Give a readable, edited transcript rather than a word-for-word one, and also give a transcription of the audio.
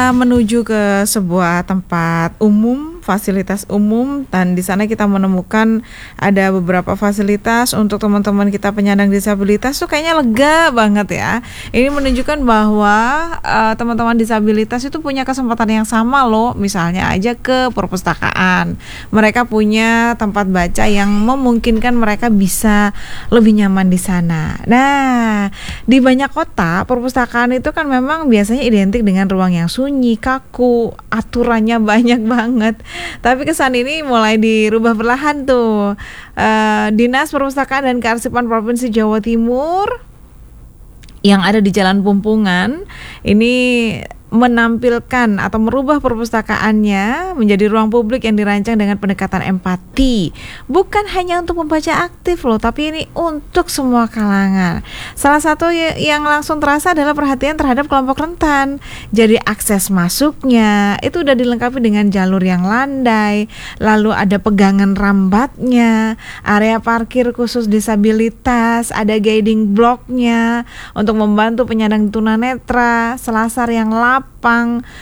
Menuju ke sebuah tempat umum, fasilitas umum, dan di sana kita menemukan ada beberapa fasilitas untuk teman-teman kita penyandang disabilitas tuh kayaknya lega banget ya. Ini menunjukkan bahwa teman-teman disabilitas itu punya kesempatan yang sama loh. Misalnya aja ke perpustakaan, mereka punya tempat baca yang memungkinkan mereka bisa lebih nyaman di sana. Nah, di banyak kota perpustakaan itu kan memang biasanya identik dengan ruang yang sunyi, kaku, aturannya banyak banget. Tapi kesan ini mulai dirubah perlahan tuh. Dinas Perpustakaan dan Kearsipan Provinsi Jawa Timur yang ada di Jalan Pumpungan ini menampilkan atau merubah perpustakaannya menjadi ruang publik yang dirancang dengan pendekatan empati. Bukan hanya untuk membaca aktif loh, tapi ini untuk semua kalangan. Salah satu yang langsung terasa adalah perhatian terhadap kelompok rentan. Jadi akses masuknya itu udah dilengkapi dengan jalur yang landai, lalu ada pegangan rambatnya, area parkir khusus disabilitas, ada guiding blocknya untuk membantu penyandang tunanetra, selasar yang lapang,